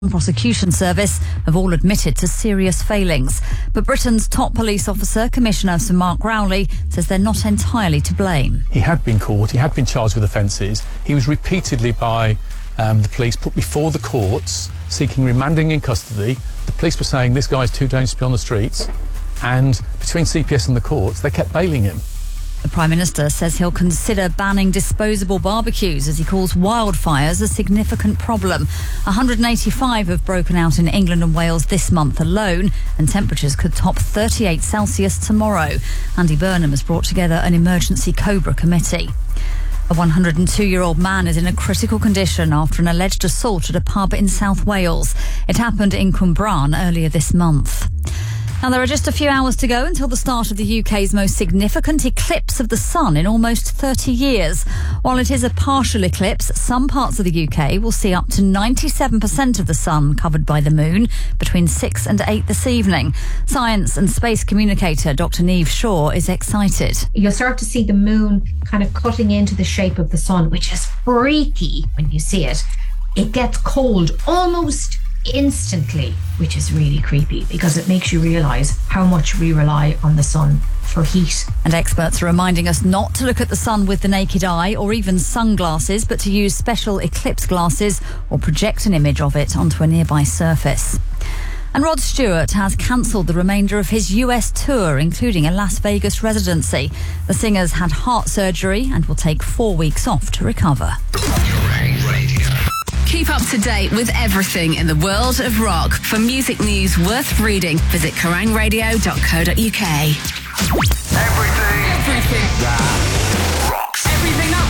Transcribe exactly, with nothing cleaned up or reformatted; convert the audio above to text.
Prosecution Service have all admitted to serious failings. But Britain's top police officer, Commissioner Sir Mark Rowley, says they're not entirely to blame. He had been caught, he had been charged with offences. He was repeatedly by um, the police put before the courts, seeking remanding in custody. The police were saying this guy's too dangerous to be on the streets, and between C P S and the courts, they kept bailing him. The Prime Minister says he'll consider banning disposable barbecues as he calls wildfires a significant problem. one hundred eighty-five have broken out in England and Wales this month alone, and temperatures could top thirty-eight Celsius tomorrow. Andy Burnham has brought together an emergency Cobra committee. A one hundred two-year-old man is in a critical condition after an alleged assault at a pub in South Wales. It happened in Cwmbran earlier this month. Now, there are just a few hours to go until the start of the U K's most significant eclipse of the sun in almost thirty years. While it is a partial eclipse, some parts of the U K will see up to ninety-seven percent of the sun covered by the moon between six and eight this evening. Science and space communicator Doctor Niamh Shaw is excited. You'll start to see the moon kind of cutting into the shape of the sun, which is freaky when you see it. It gets cold almost instantly, which is really creepy because it makes you realise how much we rely on the sun for heat. And experts are reminding us not to look at the sun with the naked eye or even sunglasses, but to use special eclipse glasses or project an image of it onto a nearby surface. And Rod Stewart has cancelled the remainder of his U S tour, including a Las Vegas residency. The singer's had heart surgery and will take four weeks off to recover. Keep up to date with everything in the world of rock. For music news worth reading, visit kerrang radio dot co dot uk. Everything. Everything. That rocks. Everything